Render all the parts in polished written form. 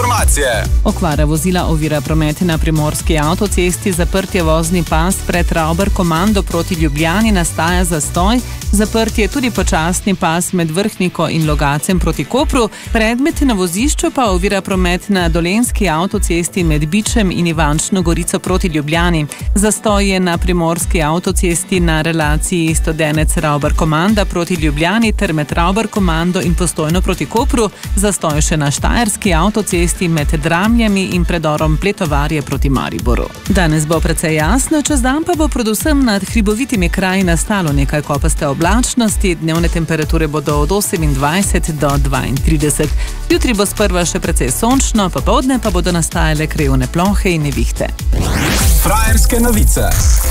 informacije. Okvara vozila ovira promet na primorski avtocesti, zaprtje vozni pas pred Rauber komando proti Ljubljani, nastaja zastoj, zaprtje tudi počasni pas med Vrhniko in Logacem proti Kopru, predmet na vozišču pa ovira promet na dolenjski avtocesti med Bičem in Ivančno Gorico proti Ljubljani. Zastoj je na primorski avtocesti na relaciji Studenec Rauber komanda proti Ljubljani ter med Rauber komando in Postojno proti Kopru, zastoj še na štajerski avtocesti med Dramljami in predorom Pletovarje proti Mariboru. Danes bo precej jasno, čez dan pa bo predvsem nad hribovitimi kraji nastalo nekaj kopaste oblačnosti, dnevne temperature bodo od 28 do 32. Jutri bo sprva še precej sončno, popoldne pa bodo nastajale krajevne plohe in nevihte. Frajerske novice.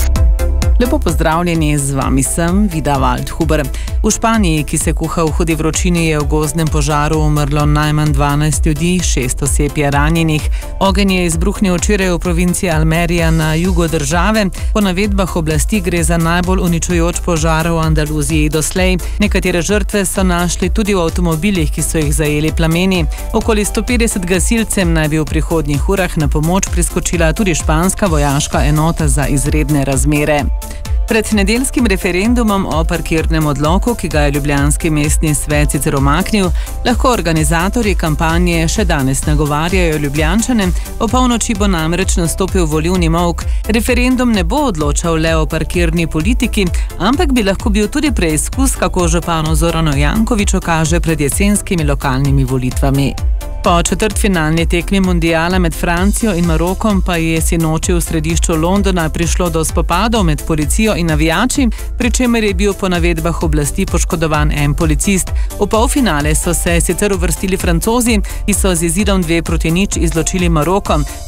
Lepo pozdravljeni, z vami sem Vida Waldhuber. V Španiji, ki se kuha v hudi vročini, je v gozdnem požaru umrlo najmanj 12 ljudi, 6 oseb je ranjenih. Ogenj je izbruhnil včeraj v provinciji Almería na jugu države. Po navedbah oblasti gre za najbolj uničujoč požar v Andaluziji doslej. Nekatere žrtve so našli tudi v avtomobilih, ki so jih zajeli plameni. Okoli 150 gasilcem naj bi v prihodnjih urah na pomoč priskočila tudi španska vojaška enota za izredne razmere. Pred nedeljskim referendumom o parkirnem odloku, ki ga je ljubljanski mestni svet sicer umaknil, lahko organizatorji kampanje še danes nagovarjajo Ljubljančane. O polnoči bo namreč nastopil volilni molk. Referendum ne bo odločal le o parkirni politiki, ampak bi lahko bil tudi preizkus, kako županu Zoranu Jankoviću kaže pred jesenskimi lokalnimi volitvami. Po četrtfinalni tekmi mundiala med Francijo in Marokom pa je sinoči v središču Londona prišlo do spopadov med policijo in navijači, pri čemer je bil po navedbah oblasti poškodovan en policist. V polfinale so se sicer uvrstili Francozi, ki so z izidom 2-0 izločili Maroko.